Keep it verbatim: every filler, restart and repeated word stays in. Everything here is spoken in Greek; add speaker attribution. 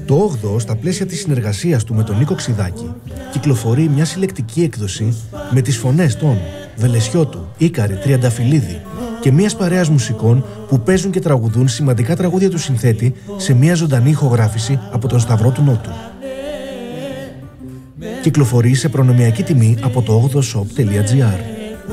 Speaker 1: Το όγδοο, στα πλαίσια της συνεργασίας του με τον Νίκο Ξηδάκη, κυκλοφορεί μια συλλεκτική έκδοση με τις φωνές των Βελεσιώτου, Ίκαρη, Τριανταφυλλίδη και μιας παρέας μουσικών που παίζουν και τραγουδούν σημαντικά τραγούδια του συνθέτη σε μια ζωντανή ηχογράφηση από τον Σταυρό του Νότου. Κυκλοφορεί σε προνομιακή τιμή από το όγδοο shop τελεία τζι άρ.